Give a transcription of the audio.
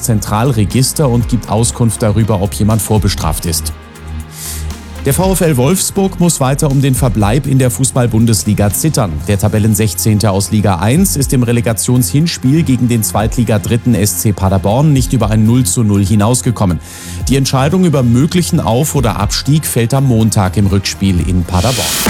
Zentralregister und gibt Auskunft darüber, ob jemand vorbestraft ist. Der VfL Wolfsburg muss weiter um den Verbleib in der Fußball-Bundesliga zittern. Der Tabellen-16. aus Liga 1 ist im Relegationshinspiel gegen den Zweitliga-Dritten SC Paderborn nicht über ein 0:0 hinausgekommen. Die Entscheidung über möglichen Auf- oder Abstieg fällt am Montag im Rückspiel in Paderborn.